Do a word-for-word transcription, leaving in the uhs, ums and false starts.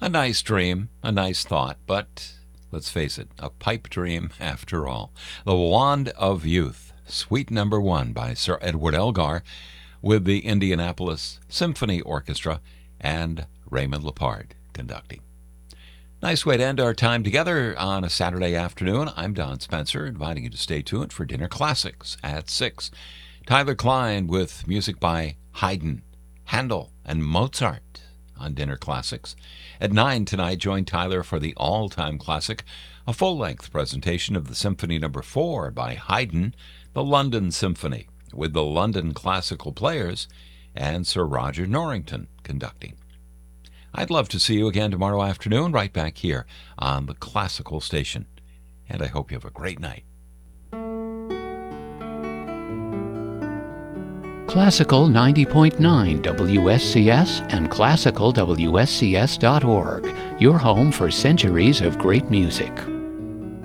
A nice dream, a nice thought, but let's face it, a pipe dream after all. The Wand of Youth, Suite Number One by Sir Edward Elgar with the Indianapolis Symphony Orchestra and Raymond Lepard conducting. Nice way to end our time together on a Saturday afternoon. I'm Don Spencer, inviting you to stay tuned for Dinner Classics at six. Tyler Klein with music by Haydn, Handel, and Mozart on Dinner Classics. At nine tonight, join Tyler for the all-time classic, a full-length presentation of the Symphony Number Four by Haydn, the London Symphony, with the London Classical Players and Sir Roger Norrington conducting. I'd love to see you again tomorrow afternoon, right back here on the Classical Station. And I hope you have a great night. Classical ninety point nine W S C S and classical W S C S dot org, your home for centuries of great music.